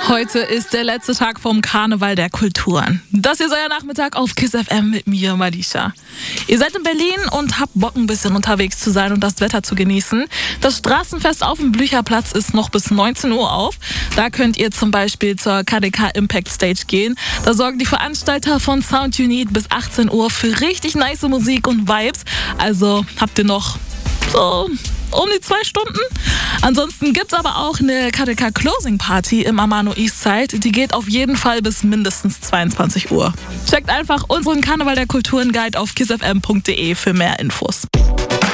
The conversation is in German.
Heute ist der letzte Tag vom Karneval der Kulturen. Das hier ist euer Nachmittag auf KISS FM mit mir, Malisha. Ihr seid in Berlin und habt Bock, ein bisschen unterwegs zu sein und das Wetter zu genießen. Das Straßenfest auf dem Blücherplatz ist noch bis 19 Uhr auf. Da könnt ihr zum Beispiel zur KDK Impact Stage gehen. Da sorgen die Veranstalter von Sound You Need bis 18 Uhr für richtig nice Musik und Vibes. Also habt ihr noch so um die 2 Stunden. Ansonsten gibt's aber auch eine KDK Closing Party im Amano Eastside. Die geht auf jeden Fall bis mindestens 22 Uhr. Checkt einfach unseren Karneval der Kulturen Guide auf kissfm.de für mehr Infos.